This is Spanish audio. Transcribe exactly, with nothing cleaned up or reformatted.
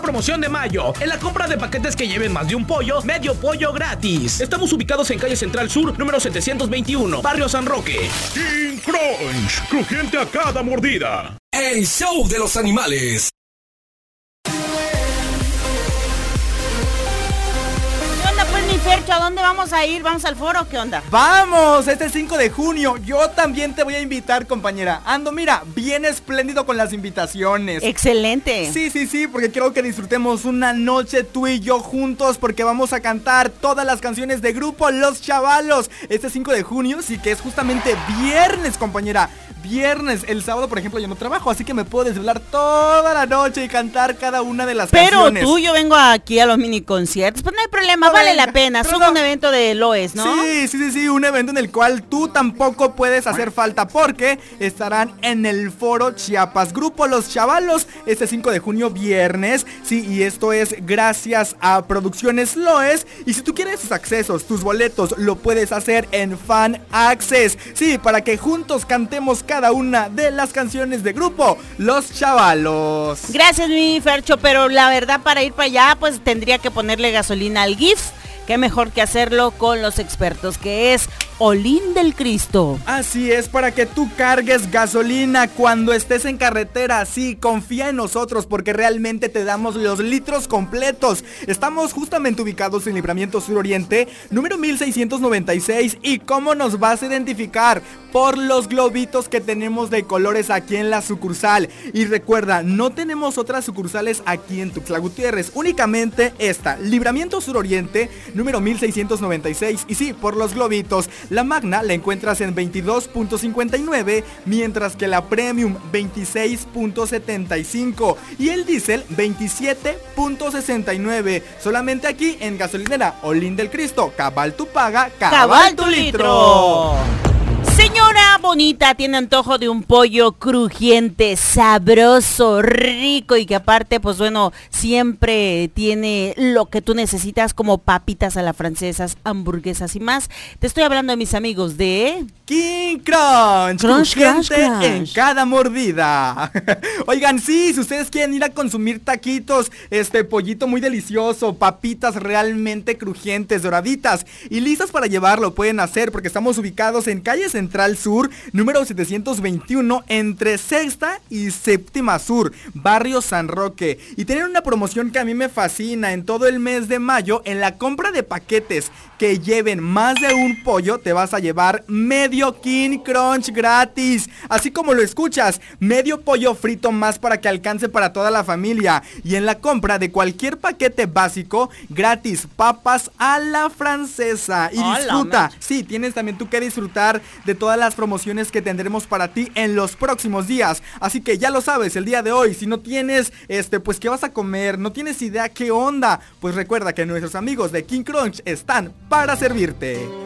promoción de mayo. En la compra de paquetes que lleven más de un pollo, medio pollo gratis. Estamos ubicados en calle Central Sur, número setecientos veintiuno, Barrio San Roque. King Crunch, crujiente a cada mordida. El show de los animales. Fercho, ¿a dónde vamos a ir? ¿Vamos al foro? ¿Qué onda? ¡Vamos! Este cinco de junio yo también te voy a invitar, compañera. Ando, mira, bien espléndido con las invitaciones. ¡Excelente! Sí, sí, sí, porque quiero que disfrutemos una noche tú y yo juntos, porque vamos a cantar todas las canciones de grupo Los Chavalos. Este cinco de junio, sí que es justamente viernes, compañera. Viernes, el sábado, por ejemplo, yo no trabajo, así que me puedo desvelar toda la noche y cantar cada una de las Pero canciones. Pero tú, yo vengo aquí a los mini conciertos, pues no hay problema, no, vale venga, la pena, son no. un evento de Loes, ¿no? Sí, sí, sí, sí, un evento en el cual tú tampoco puedes hacer falta, porque estarán en el Foro Chiapas, Grupo Los Chavalos, este cinco de junio, viernes, sí, y esto es gracias a Producciones Loes, y si tú quieres tus accesos, tus boletos, lo puedes hacer en Fan Access, sí, para que juntos cantemos cada una de las canciones de grupo Los Chavalos. Gracias, mi Fercho, pero la verdad para ir para allá pues tendría que ponerle gasolina al GIF. Qué mejor que hacerlo con los expertos, que es Olín del Cristo. Así es, para que tú cargues gasolina cuando estés en carretera. Sí, confía en nosotros porque realmente te damos los litros completos. Estamos justamente ubicados en Libramiento Sur Oriente, número mil seiscientos noventa y seis. ¿Y cómo nos vas a identificar? Por los globitos que tenemos de colores aquí en la sucursal. Y recuerda, no tenemos otras sucursales aquí en Tuxtla Gutiérrez, únicamente esta, Libramiento Sur Oriente, número mil seiscientos noventa y seis. Y sí, por los globitos. La Magna la encuentras en veintidós punto cincuenta y nueve, mientras que la Premium veintiséis punto setenta y cinco y el Diesel veintisiete punto sesenta y nueve. Solamente aquí en Gasolinera Olín del Cristo. Cabal tu paga, cabal, cabal tu litro. litro. Señora bonita, tiene antojo de un pollo crujiente, sabroso, rico y que aparte, pues bueno, siempre tiene lo que tú necesitas como papitas a la francesas, hamburguesas y más. Te estoy hablando de mis amigos de... King Crunch, crunch, crunch, crunch. En cada mordida. Oigan, sí, si ustedes quieren ir a consumir taquitos, este pollito muy delicioso, papitas realmente crujientes, doraditas y listas para llevarlo, pueden hacer porque estamos ubicados en calle Central Sur, número setecientos veintiuno, entre Sexta y Séptima Sur, Barrio San Roque. Y tienen una promoción que a mí me fascina en todo el mes de mayo. En la compra de paquetes que lleven más de un pollo, te vas a llevar medio King Crunch gratis. Así como lo escuchas, medio pollo frito más para que alcance para toda la familia. Y en la compra de cualquier paquete básico, gratis papas a la francesa. Y Hola, disfruta, man. sí, tienes también tú que disfrutar de todas las promociones que tendremos para ti en los próximos días. Así que ya lo sabes, el día de hoy, si no tienes, este, pues qué vas a comer, no tienes idea qué onda, pues recuerda que nuestros amigos de King Crunch están para servirte.